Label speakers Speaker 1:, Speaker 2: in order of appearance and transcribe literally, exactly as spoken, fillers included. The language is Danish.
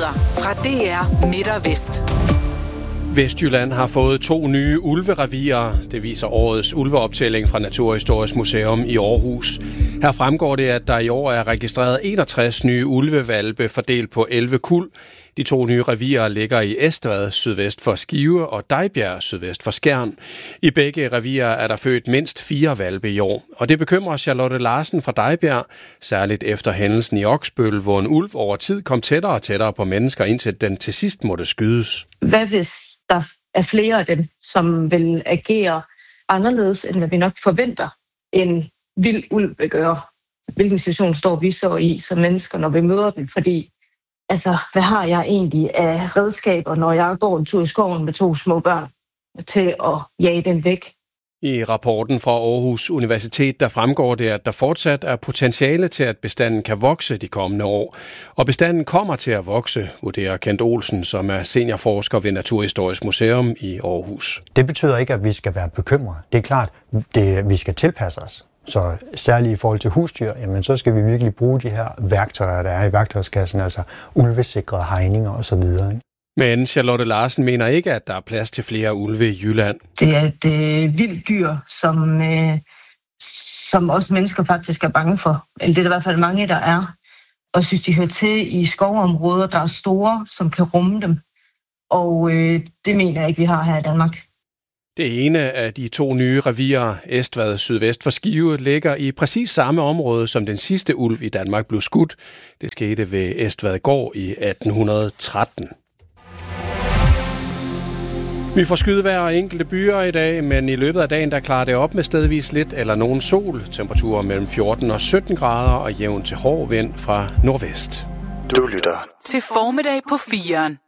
Speaker 1: Nyheder fra D R Midt og Vest.
Speaker 2: Vestjylland har fået to nye ulverevirer. Det viser årets ulveoptælling fra Naturhistorisk Museum i Aarhus. Her fremgår det, at der i år er registreret enogtres nye ulvehvalpe fordelt på elleve kuld. De to nye revirer ligger i Estvad sydvest for Skive og Dejbjerg sydvest for Skjern. I begge revirer er der født mindst fire hvalpe i år. Og det bekymrer Charlotte Larsen fra Dejbjerg, særligt efter hændelsen i Oksbøl, hvor en ulv over tid kom tættere og tættere på mennesker, indtil den til sidst måtte skydes.
Speaker 3: Hvad hvis der er flere af dem, som vil agere anderledes, end hvad vi nok forventer, en vild ulv vil gøre? Hvilken situation står vi så i som mennesker, når vi møder dem? Fordi altså, hvad har jeg egentlig af redskaber, når jeg går en tur i skoven med to små børn, til at jage dem væk?
Speaker 2: I rapporten fra Aarhus Universitet, der fremgår det, at der fortsat er potentiale til, at bestanden kan vokse de kommende år. Og bestanden kommer til at vokse, vurderer Kent Olsen, som er seniorforsker ved Naturhistorisk Museum i Aarhus.
Speaker 4: Det betyder ikke, at vi skal være bekymrede. Det er klart, at vi skal tilpasse os. Så særligt i forhold til husdyr, jamen, så skal vi virkelig bruge de her værktøjer, der er i værktøjskassen, altså ulvesikrede hegninger osv.
Speaker 2: Men Charlotte Larsen mener ikke, at der er plads til flere ulve i Jylland.
Speaker 3: Det er et øh, vildt dyr, som, øh, som også mennesker faktisk er bange for. Eller det er der i hvert fald mange, der er. Og synes, de hører til i skovområder, der er store, som kan rumme dem. Og øh, det mener jeg ikke, vi har her i Danmark.
Speaker 2: Det ene af de to nye revirer, Estvad sydvest for Skive, ligger i præcis samme område, som den sidste ulv i Danmark blev skudt. Det skete ved Estvadgård i atten tretten. Vi får skydevejr og enkelte byer i dag, men i løbet af dagen der klarer det op med stedvis lidt eller nogen sol. Temperaturer mellem fjorten og sytten grader og jævn til hård vind fra nordvest.
Speaker 1: Du lytter til Formiddag på firen.